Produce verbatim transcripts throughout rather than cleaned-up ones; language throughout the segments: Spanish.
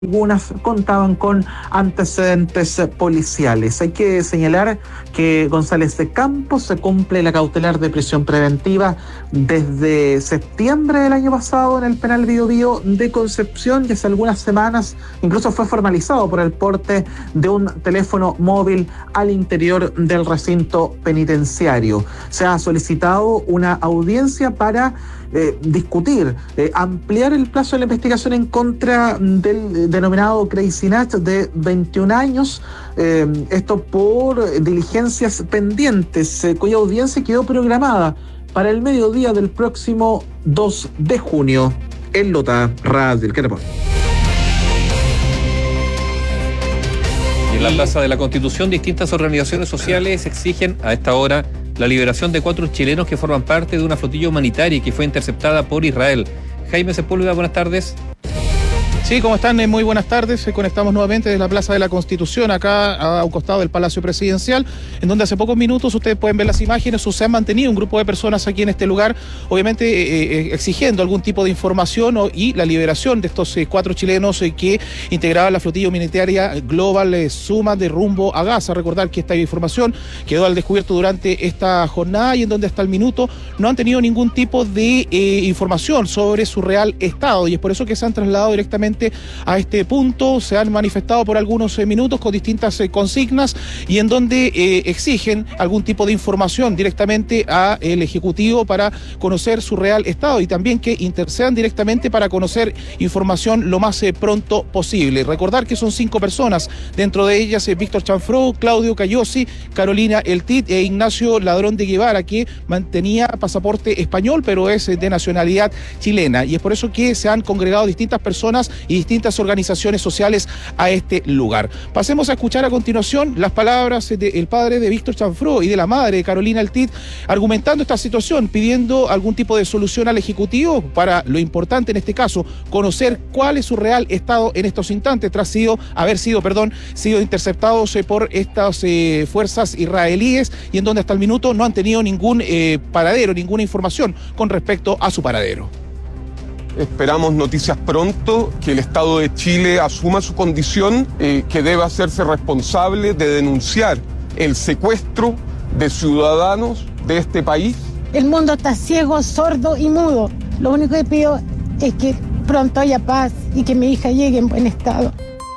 Algunas contaban con antecedentes policiales. Hay que señalar que González de Campos se cumple la cautelar de prisión preventiva desde septiembre del año pasado en el penal Bío Bío de Concepción, y hace algunas semanas incluso fue formalizado por el porte de un teléfono móvil al interior del recinto penitenciario. Se ha solicitado una audiencia para eh, discutir, eh, ampliar el plazo de la investigación en contra del denominado Crazy Nach de veintiún años, eh, esto por diligencias pendientes, eh, cuya audiencia quedó programada para el mediodía del próximo dos de junio en Lota Radio. ¿Qué reporte? Y en la Plaza de la Constitución, distintas organizaciones sociales exigen a esta hora la liberación de cuatro chilenos que forman parte de una flotilla humanitaria que fue interceptada por Israel. Jaime Sepúlveda, buenas tardes. Sí, ¿cómo están? Muy buenas tardes. Conectamos nuevamente desde la Plaza de la Constitución, acá a un costado del Palacio Presidencial, en donde hace pocos minutos ustedes pueden ver las imágenes. Se han mantenido un grupo de personas aquí en este lugar, obviamente eh, eh, exigiendo algún tipo de información o, y la liberación de estos eh, cuatro chilenos eh, que integraban la flotilla humanitaria Global eh, Suma de rumbo a Gaza. Recordar que esta información quedó al descubierto durante esta jornada y en donde hasta el minuto no han tenido ningún tipo de eh, información sobre su real estado, y es por eso que se han trasladado directamente a este punto. Se han manifestado por algunos eh, minutos con distintas eh, consignas y en donde eh, exigen algún tipo de información directamente al Ejecutivo para conocer su real estado y también que intercedan directamente para conocer información lo más eh, pronto posible. Recordar que son cinco personas, dentro de ellas eh, Víctor Chanfró, Claudio Cayosi, Carolina Eltit e Ignacio Ladrón de Guevara, que mantenía pasaporte español pero es eh, de nacionalidad chilena, y es por eso que se han congregado distintas personas y distintas organizaciones sociales a este lugar. Pasemos a escuchar a continuación las palabras del padre de Víctor Chanfró y de la madre de Carolina Eltit, argumentando esta situación, pidiendo algún tipo de solución al Ejecutivo para, lo importante en este caso, conocer cuál es su real estado en estos instantes, tras sido, haber sido, perdón, sido interceptados eh, por estas eh, fuerzas israelíes, y en donde hasta el minuto no han tenido ningún eh, paradero, ninguna información con respecto a su paradero. Esperamos noticias pronto, que el Estado de Chile asuma su condición, eh, que debe hacerse responsable de denunciar el secuestro de ciudadanos de este país. El mundo está ciego, sordo y mudo. Lo único que pido es que pronto haya paz y que mi hija llegue en buen estado.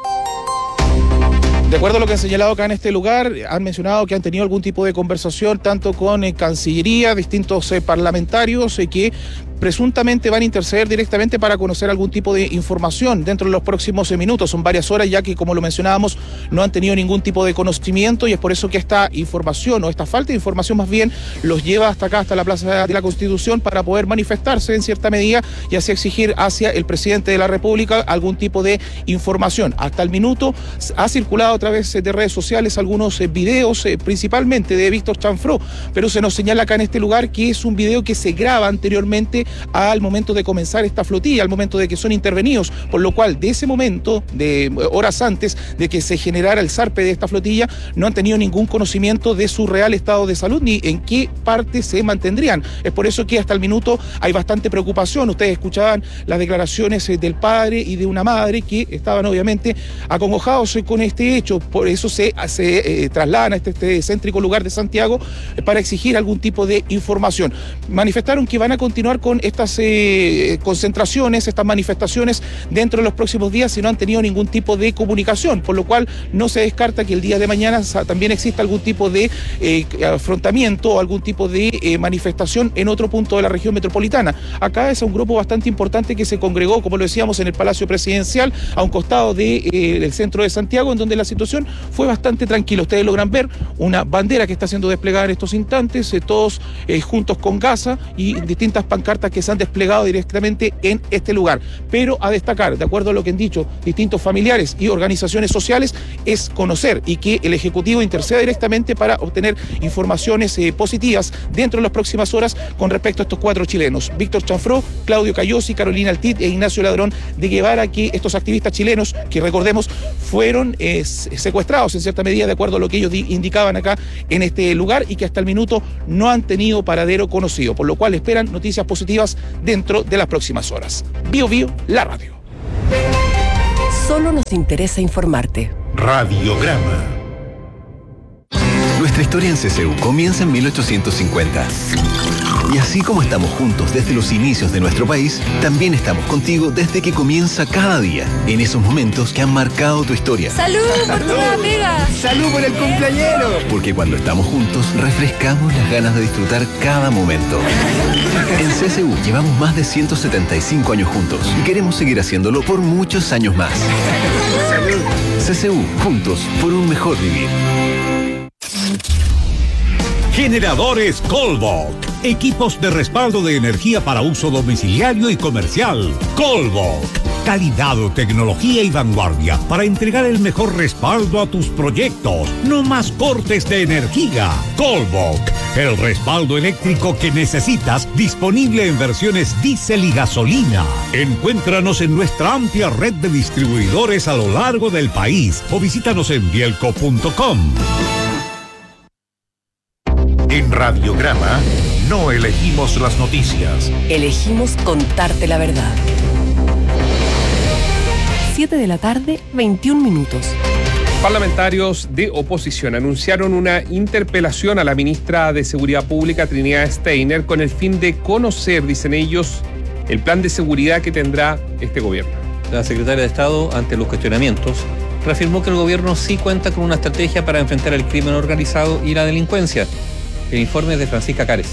De acuerdo a lo que han señalado acá en este lugar, han mencionado que han tenido algún tipo de conversación tanto con eh, Cancillería, distintos eh, parlamentarios eh, que presuntamente van a interceder directamente para conocer algún tipo de información dentro de los próximos minutos. Son varias horas ya que, como lo mencionábamos, no han tenido ningún tipo de conocimiento, y es por eso que esta información, o esta falta de información más bien, los lleva hasta acá, hasta la Plaza de la Constitución, para poder manifestarse en cierta medida y así exigir hacia el presidente de la República algún tipo de información. Hasta el minuto ha circulado a través de redes sociales algunos videos, principalmente de Víctor Chanfró, pero se nos señala acá en este lugar que es un video que se graba anteriormente al momento de comenzar esta flotilla, al momento de que son intervenidos, por lo cual de ese momento, de horas antes de que se generara el zarpe de esta flotilla, no han tenido ningún conocimiento de su real estado de salud ni en qué parte se mantendrían. Es por eso que hasta el minuto hay bastante preocupación. Ustedes escuchaban las declaraciones del padre y de una madre que estaban obviamente acongojados con este hecho, por eso se, se eh, trasladan a este, este céntrico lugar de Santiago eh, para exigir algún tipo de información. Manifestaron que van a continuar con estas eh, concentraciones, estas manifestaciones dentro de los próximos días si no han tenido ningún tipo de comunicación, por lo cual no se descarta que el día de mañana también exista algún tipo de eh, afrontamiento o algún tipo de eh, manifestación en otro punto de la región metropolitana. Acá es un grupo bastante importante que se congregó, como lo decíamos, en el Palacio Presidencial, a un costado de, eh, del centro de Santiago, en donde la situación fue bastante tranquila. Ustedes logran ver una bandera que está siendo desplegada en estos instantes, eh, todos eh, juntos con Gaza, y distintas pancartas que se han desplegado directamente en este lugar. Pero a destacar, de acuerdo a lo que han dicho distintos familiares y organizaciones sociales, es conocer y que el Ejecutivo interceda directamente para obtener informaciones eh, positivas dentro de las próximas horas con respecto a estos cuatro chilenos: Víctor Chanfró, Claudio Cayosi, Carolina Eltit e Ignacio Ladrón de Guevara, que estos activistas chilenos, que recordemos, fueron eh, secuestrados en cierta medida, de acuerdo a lo que ellos indicaban acá en este lugar, y que hasta el minuto no han tenido paradero conocido, por lo cual esperan noticias positivas dentro de las próximas horas. Bío Bío, la radio. Solo nos interesa informarte. Radiograma. Nuestra historia en C C U comienza en mil ochocientos cincuenta. Y así como estamos juntos desde los inicios de nuestro país, también estamos contigo desde que comienza cada día, en esos momentos que han marcado tu historia. ¡Salud por tu nueva pega! ¡Salud por el cumpleañero! Porque cuando estamos juntos, refrescamos las ganas de disfrutar cada momento. En C C U llevamos más de ciento setenta y cinco años juntos y queremos seguir haciéndolo por muchos años más. ¡Salud! C C U, juntos por un mejor vivir. Generadores Colvolk. Equipos de respaldo de energía para uso domiciliario y comercial. Colvolk. Calidad, tecnología y vanguardia para entregar el mejor respaldo a tus proyectos. No más cortes de energía. Colvolk. El respaldo eléctrico que necesitas, disponible en versiones diésel y gasolina. Encuéntranos en nuestra amplia red de distribuidores a lo largo del país o visítanos en bielco punto com. En Radiograma no elegimos las noticias. Elegimos contarte la verdad. siete de la tarde, veintiún minutos. Parlamentarios de oposición anunciaron una interpelación a la ministra de Seguridad Pública, Trinidad Steiner, con el fin de conocer, dicen ellos, el plan de seguridad que tendrá este gobierno. La secretaria de Estado, ante los cuestionamientos, reafirmó que el gobierno sí cuenta con una estrategia para enfrentar el crimen organizado y la delincuencia. El informe es de Francisca Cárez.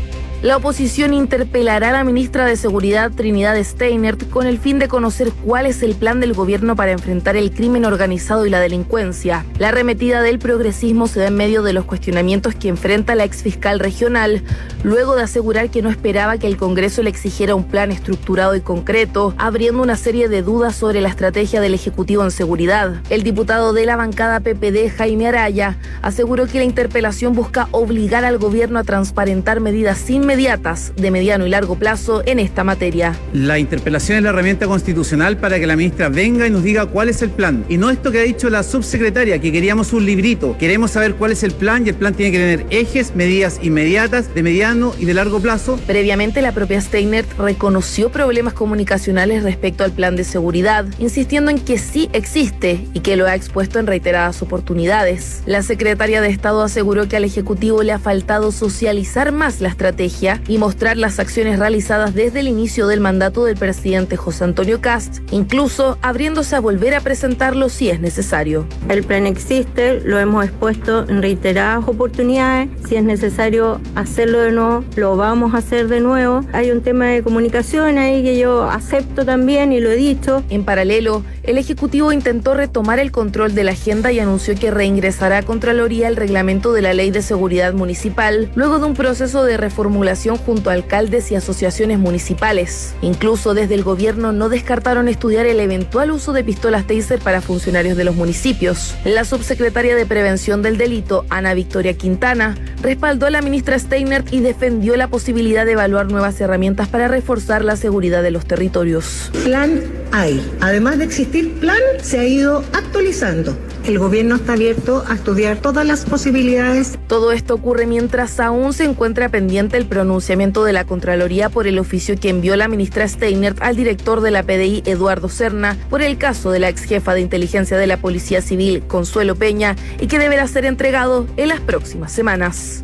La oposición interpelará a la ministra de Seguridad, Trinidad Steinert, con el fin de conocer cuál es el plan del gobierno para enfrentar el crimen organizado y la delincuencia. La arremetida del progresismo se da en medio de los cuestionamientos que enfrenta la exfiscal regional, luego de asegurar que no esperaba que el Congreso le exigiera un plan estructurado y concreto, abriendo una serie de dudas sobre la estrategia del Ejecutivo en seguridad. El diputado de la bancada P P D, Jaime Araya, aseguró que la interpelación busca obligar al gobierno a transparentar medidas sin inmediatas de mediano y largo plazo en esta materia. La interpelación es la herramienta constitucional para que la ministra venga y nos diga cuál es el plan. Y no esto que ha dicho la subsecretaria, que queríamos un librito. Queremos saber cuál es el plan y el plan tiene que tener ejes, medidas inmediatas, de mediano y de largo plazo. Previamente, la propia Steinert reconoció problemas comunicacionales respecto al plan de seguridad, insistiendo en que sí existe y que lo ha expuesto en reiteradas oportunidades. La secretaria de Estado aseguró que al Ejecutivo le ha faltado socializar más la estrategia y mostrar las acciones realizadas desde el inicio del mandato del presidente José Antonio Kast, incluso abriéndose a volver a presentarlo si es necesario. El plan existe, lo hemos expuesto en reiteradas oportunidades. Si es necesario hacerlo de nuevo, lo vamos a hacer de nuevo. Hay un tema de comunicación ahí que yo acepto también y lo he dicho. En paralelo, el Ejecutivo intentó retomar el control de la agenda y anunció que reingresará a Contraloría el reglamento de la Ley de Seguridad Municipal, luego de un proceso de reformulación junto a alcaldes y asociaciones municipales. Incluso desde el gobierno no descartaron estudiar el eventual uso de pistolas Taser para funcionarios de los municipios. La subsecretaria de Prevención del Delito, Ana Victoria Quintana, respaldó a la ministra Steinert y defendió la posibilidad de evaluar nuevas herramientas para reforzar la seguridad de los territorios. Plan hay. Además de existir plan, se ha ido actualizando. El gobierno está abierto a estudiar todas las posibilidades. Todo esto ocurre mientras aún se encuentra pendiente el pronunciamiento de la Contraloría por el oficio que envió la ministra Steinert al director de la P D I, Eduardo Serna, por el caso de la ex jefa de inteligencia de la Policía Civil, Consuelo Peña, y que deberá ser entregado en las próximas semanas.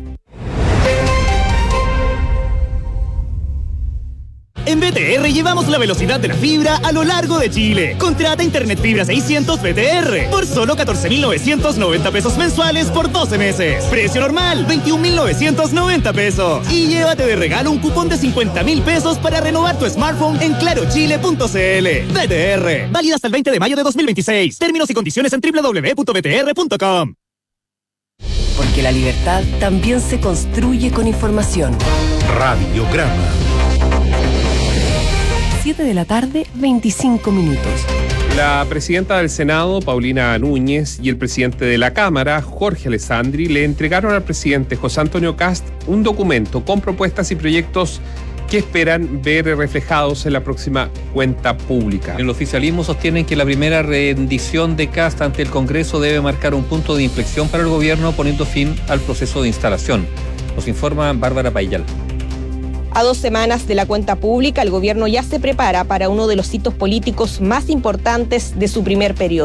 En B T R llevamos la velocidad de la fibra a lo largo de Chile. Contrata Internet Fibra seiscientos B T R por solo catorce mil novecientos noventa pesos mensuales por doce meses. Precio normal, veintiún mil novecientos noventa pesos. Y llévate de regalo un cupón de cincuenta mil pesos para renovar tu smartphone en claro chile punto c l. B T R, válida hasta el veinte de mayo de dos mil veintiséis. Términos y condiciones en doble u doble u doble u punto b t r punto com. Porque la libertad también se construye con información. Radiograma. siete de la tarde, veinticinco minutos. La presidenta del Senado, Paulina Núñez, y el presidente de la Cámara, Jorge Alessandri, le entregaron al presidente José Antonio Kast un documento con propuestas y proyectos que esperan ver reflejados en la próxima cuenta pública. El oficialismo sostiene que la primera rendición de Kast ante el Congreso debe marcar un punto de inflexión para el gobierno, poniendo fin al proceso de instalación. Nos informa Bárbara Paillal. A dos semanas de la cuenta pública, el gobierno ya se prepara para uno de los hitos políticos más importantes de su primer periodo.